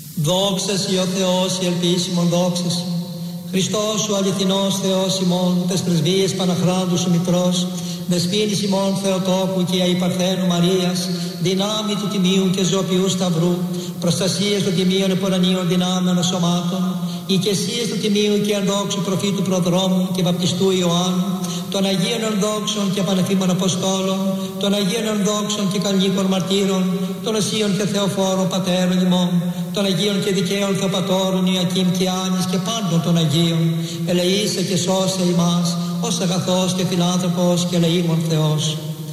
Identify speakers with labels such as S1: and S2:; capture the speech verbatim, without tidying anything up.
S1: Δόξα Συ ο Θεός, η ελπίσιμον δόξα Συ. Χριστός ο αληθινός Θεός ημών, τες πρεσβείες Παναχράντου σου Μητρός, δεσποίνης ημών Θεοτόκου και αϊπαρθένου Μαρίας, δυνάμει του Τιμίου και ζωοποιού Σταυρού, προστασίες των Τιμίων επορανίων δυνάμεων σωμάτων, οικεσίες του Τιμίου και ενδόξου προφήτου Προδρόμου και βαπτιστού Ιωάννου, των Αγίων ενδόξων και πανεφήμων Αποστόλων, των Αγίων ενδόξων και καλνίκων μαρτύρων, των Οσίων και Θεοφόρων Πατέρων ημών, των Αγίων και δικαίων Θεοπατώρων Ιακήμ και Άνης και πάντων των Αγίων, ελεήσε και σώσε ημάς, ως αγαθός και φιλάνθρωπος και ελεήμων Θεός.